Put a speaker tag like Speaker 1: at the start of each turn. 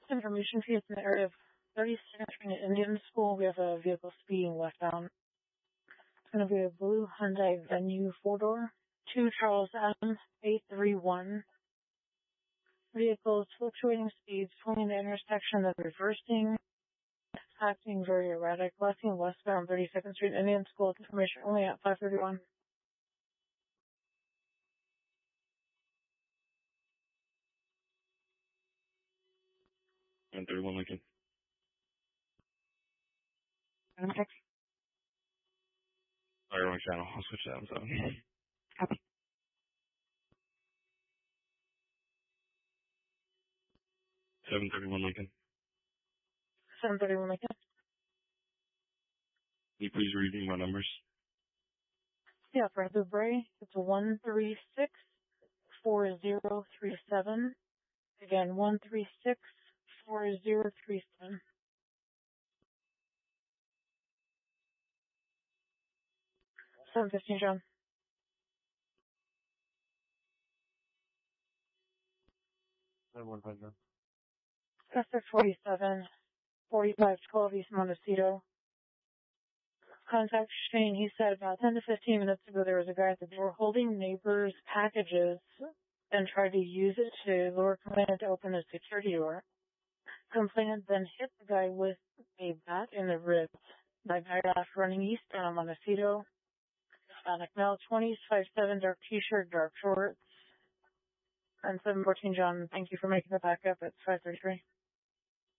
Speaker 1: Information feed in the area of 32nd Street at Indian School. We have a vehicle speeding westbound. It's going to be a blue Hyundai Venue 4-door. 2 Charles Adams, 831. Vehicles fluctuating speeds, pulling the intersection, then reversing, acting very erratic. Lefting westbound 32nd Street, Indian School. Information only at 531.
Speaker 2: 131 Lincoln.
Speaker 1: Okay.
Speaker 2: Sorry, wrong channel. I'll switch that. I'm sorry.
Speaker 1: Copy.
Speaker 2: 731 Lincoln.
Speaker 1: 731 Lincoln.
Speaker 2: Can you please read me my numbers?
Speaker 1: Yeah, for the Bray, it's 136-4037. Again, 136-4037. 715, John. Suspect 47, 4512 East Montecito. Contact Shane, he said about 10 to 15 minutes ago there was a guy at the door holding neighbors' packages and tried to use it to lure complainant to open a security door. Complainant then hit the guy with a bat in the ribs. The guy got off running eastbound on Montecito. Hispanic male, 20s, 5'7", dark t-shirt, dark shorts. And 714, John, thank you for making the backup at 533.